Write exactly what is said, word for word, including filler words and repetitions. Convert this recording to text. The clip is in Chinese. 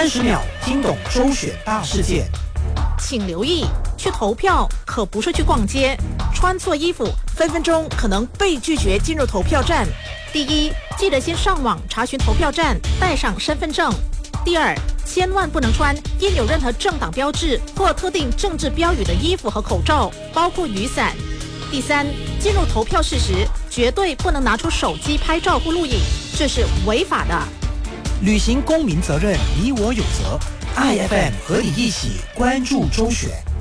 三十秒听懂周选大事件。 请留意，去投票可不是去逛街，穿错衣服分分钟可能被拒绝进入投票站。第一，记得先上网查询投票站，带上身份证。第二，千万不能穿印有任何政党标志或特定政治标语的衣服和口罩，包括雨伞。第三，进入投票室时，绝对不能拿出手机拍照或录影，这是违法的。 履行公民责任，你我有责。I F M 和你一起关注周选。